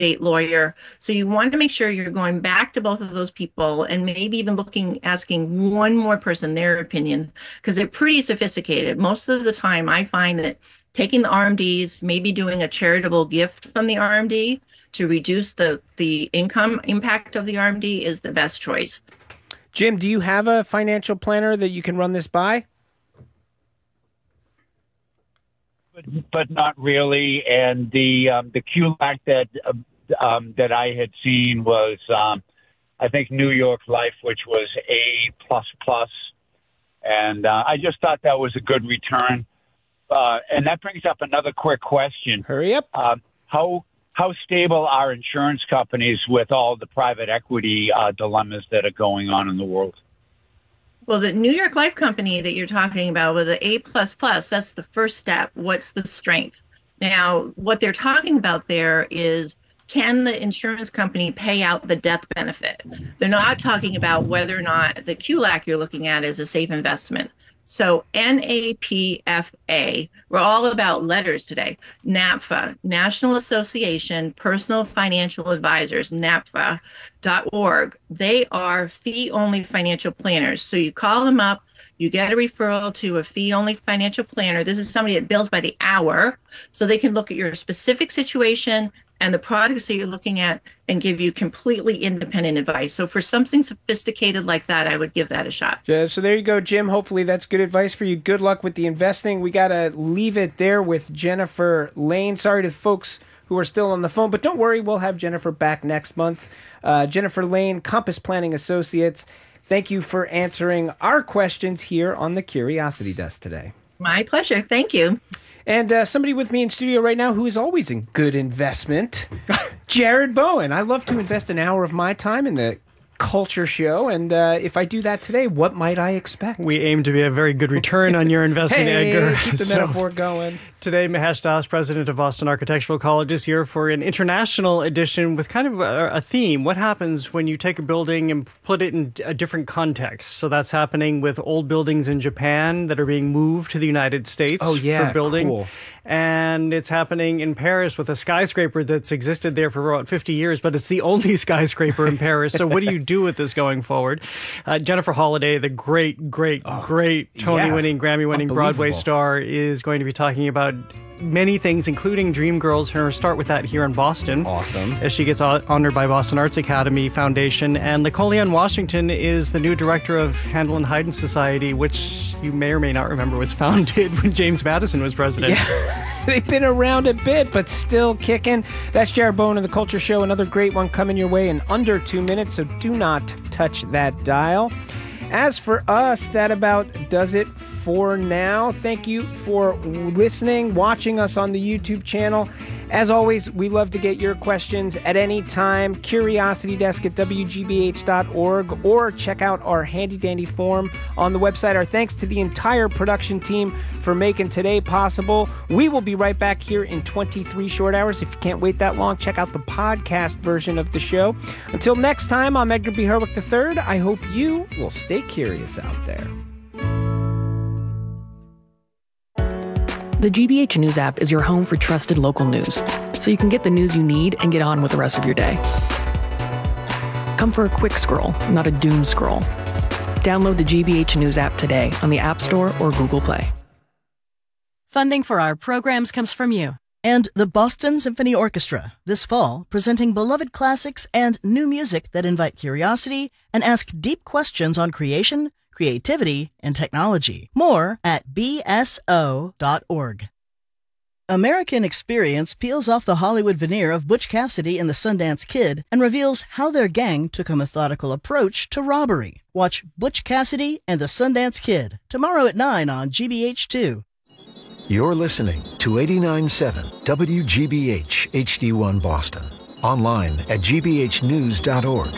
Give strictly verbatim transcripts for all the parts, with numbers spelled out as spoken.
estate lawyer. So you want to make sure you're going back to both of those people and maybe even looking, asking one more person their opinion, because they're pretty sophisticated. Most of the time, I find that taking the R M Ds, maybe doing a charitable gift from the R M D to reduce the, the income impact of the R M D is the best choice. Jim, do you have a financial planner that you can run this by? But, but not really. And the um, the Q L A C that um, that I had seen was, um, I think, New York Life, which was A plus plus, and uh, I just thought that was a good return. Uh, and that brings up another quick question. Hurry up. Uh, how how stable are insurance companies with all the private equity uh, dilemmas that are going on in the world? Well, the New York Life company that you're talking about with the A plus plus, that's the first step. What's the strength? Now, what they're talking about there is, can the insurance company pay out the death benefit? They're not talking about whether or not the Q L A C you're looking at is a safe investment. So N A P F A, we're all about letters today. NAPFA, National Association Personal Financial Advisors, N A P F A dot org. They are fee-only financial planners. So you call them up, you get a referral to a fee-only financial planner. This is somebody that bills by the hour, so they can look at your specific situation and the products that you're looking at and give you completely independent advice. So for something sophisticated like that, I would give that a shot. Yeah, so there you go, Jim. Hopefully that's good advice for you. Good luck with the investing. We got to leave it there with Jennifer Lane. Sorry to folks who are still on the phone, but don't worry, we'll have Jennifer back next month. Uh, Jennifer Lane, Compass Planning Associates, thank you for answering our questions here on the Curiosity Desk today. My pleasure. Thank you. And uh, somebody with me in studio right now who is always in good investment, Jared Bowen. I love to invest an hour of my time in the culture show, and uh, if I do that today, what might I expect? We aim to be a very good return on your investment, hey, Edgar. Keep the so, metaphor going. Today, Mahesh Das, president of Boston Architectural College, is here for an international edition with kind of a, a theme. What happens when you take a building and put it in a different context? So that's happening with old buildings in Japan that are being moved to the United States oh, yeah, for building. Cool. And it's happening in Paris with a skyscraper that's existed there for about fifty years, but it's the only skyscraper in Paris. So what do you do with this going forward? Uh, Jennifer Holliday, the great, great, oh, great Tony-winning, yeah. Grammy-winning Broadway star, is going to be talking about many things, including Dreamgirls. Her start with that here in Boston. Awesome. As she gets honored by Boston Arts Academy Foundation. And Nicole Washington is the new director of Handel and Haydn Society, which you may or may not remember was founded when James Madison was president. Yeah. They've been around a bit, but still kicking. That's Jared Bowen of The Culture Show. Another great one coming your way in under two minutes, so do not touch that dial. As for us, that about does it for now. Thank you for listening, watching us on the YouTube channel. As always, we love to get your questions at any time. CuriosityDesk at W G B H dot org, or check out our handy-dandy form on the website. Our thanks to the entire production team for making today possible. We will be right back here in twenty-three short hours. If you can't wait that long, check out the podcast version of the show. Until next time, I'm Edgar B. Herwick the third. I hope you will stay curious out there. The G B H News app is your home for trusted local news, so you can get the news you need and get on with the rest of your day. Come for a quick scroll, not a doom scroll. Download the G B H News app today on the App Store or Google Play. Funding for our programs comes from you. And the Boston Symphony Orchestra, this fall, presenting beloved classics and new music that invite curiosity and ask deep questions on creation, creativity, and technology. More at B S O dot org. American Experience peels off the Hollywood veneer of Butch Cassidy and the Sundance Kid and reveals how their gang took a methodical approach to robbery. Watch Butch Cassidy and the Sundance Kid tomorrow at nine on G B H two. You're listening to eighty-nine point seven W G B H H D one Boston. Online at G B H news dot org.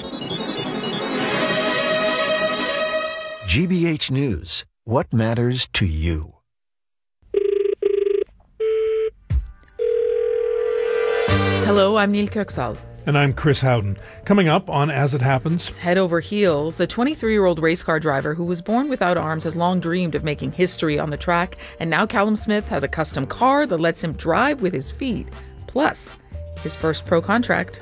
G B H News. What matters to you? Hello, I'm Neil Kirksal. And I'm Chris Howden. Coming up on As It Happens. Head over heels, a twenty-three-year-old race car driver who was born without arms has long dreamed of making history on the track, and now Callum Smith has a custom car that lets him drive with his feet. Plus, His first pro contract